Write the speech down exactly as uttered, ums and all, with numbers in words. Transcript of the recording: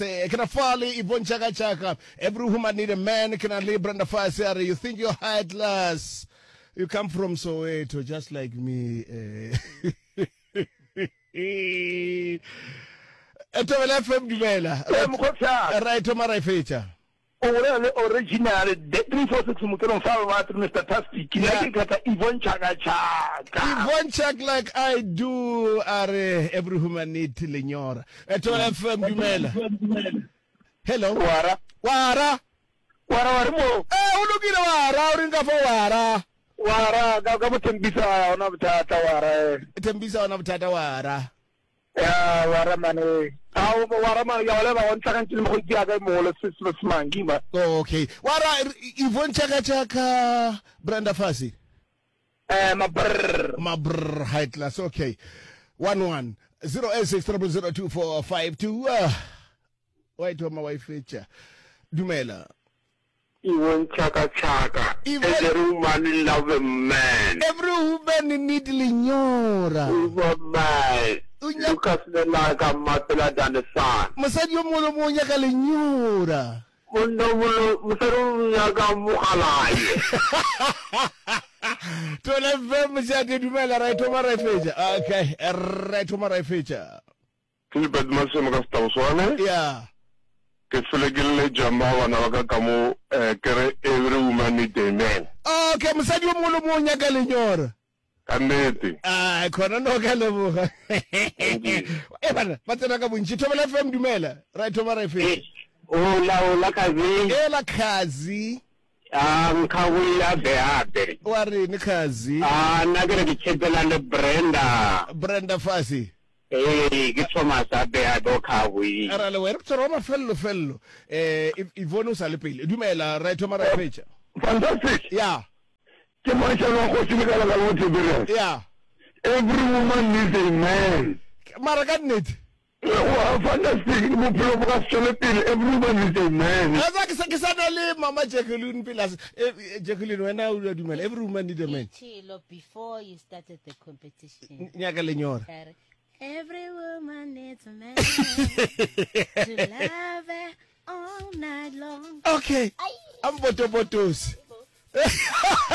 Can I follow Yvonne Chaka Chaka? Every woman need a man. Can I leave Brenda Fasari? You think you're high class? You come from Soweto, just like me. Etovela F M Dumela. Right, Tomara Feature. Original, the three four six Mukeron Farmat, Mister Tastic, Yvonne Chaka Chaka. Yvonne Chaka like I do, are every woman need to lenyora. Etovela F M Dumela. Hello. Wara. Wara. Wara Warmo. Eh, ulukile Wara, uringa for Wara. Wara, Gagamu Tembisa, Onabtata Wara. Tembisa Onabtata Wara. Yeah, Wara Mane. How Warama Yaleva on second to Mogia Mola Christmas man, Gima. Okay. Wara Yvonne Chaka Chaka Brenda Fassi. Eh, my brr. My brr high class. Okay. One one zero eight six triple zero two four five two. Uh, wait to my wife feature. Dumela. Yvonne Chaka Chaka. Every woman love a man. Every woman need linyora. Yvonne man. Lucas the Laga Matela than the sun. Masadio Molo Moyaka linyora. Mundo Musaru Yaga Muhalai. To the famous Dumela right to my feature. Okay, right to my feature. Philip Massimo Sone? Yeah. Kefilegile Jamba and Awakamu, Kere, every woman need a man. Okay, Masadio Molo Moyaka linyora. Amazing. Ah, kona no kalebuka. Eh bana, batena ka bunchi thobela F M Dumela. Right to my feature. Ola ola kazi. Ela khazi. Ah, mkhawula beade. Wari ni khazi. Ah, nagere kichebela le Brenda. Brenda Fassi. Eh, ke Thomas beade o khawi. Ara le wena tsoro ma fello fello. Eh Yvonne o sale pele. Dumela right to my feature. Fantastic. Yeah. Ke manje lo go tshimela la go tshibela. Yeah. Every woman needs a man. Mara ka nnete. Oh, fantastic. Mo pelo mo ka tsole pele. Every woman needs a man. Aza ke ke sana le mama Jacqueline Pilas. Jacqueline wena o dumela. Every woman need a man. Before you started the competition. Nyaka lenyora. Every woman needs a man to love her all night long. Okay. I'm botobotos.